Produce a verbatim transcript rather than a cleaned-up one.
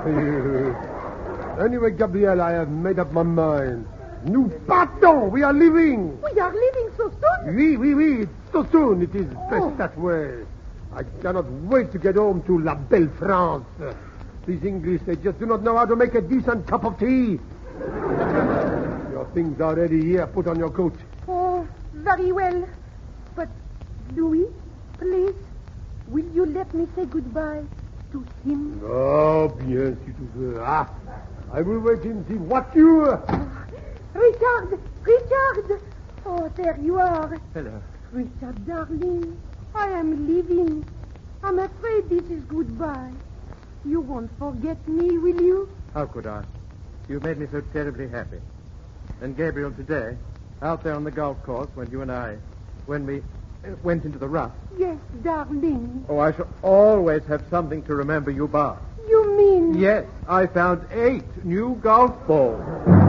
Anyway, Gabrielle, I have made up my mind. Nous partons. We are leaving. We are leaving so soon? Oui, oui, oui. So soon. It is best Oh. that way. I cannot wait to get home to La Belle France. These English, they just do not know how to make a decent cup of tea. Your things are ready here. Put on your coat. Oh, very well. But, Louis, please, will you let me say goodbye to him? Oh, bien, si tu veux. Ah, I will wait and see what you... Richard! Richard! Oh, there you are. Hello. Richard, darling, I am leaving. I'm afraid this is goodbye. You won't forget me, will you? How could I? You made me so terribly happy. And Gabriel, today, out there on the golf course, when you and I, when we uh, went into the rough. Yes, darling. Oh, I shall always have something to remember you by. You mean... Yes, I found eight new golf balls.